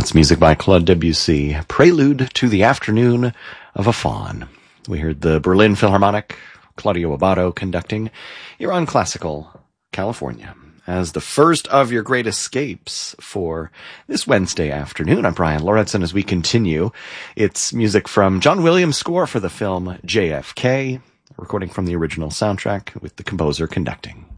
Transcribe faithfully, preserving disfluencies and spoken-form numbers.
That's music by Claude Debussy, Prelude to the Afternoon of a Faun. We heard the Berlin Philharmonic, Claudio Abbado conducting. You're on Classical California as the first of your great escapes for this Wednesday afternoon. I'm Brian Lauritsen as we continue. It's music from John Williams' score for the film J F K, a recording from the original soundtrack with the composer conducting.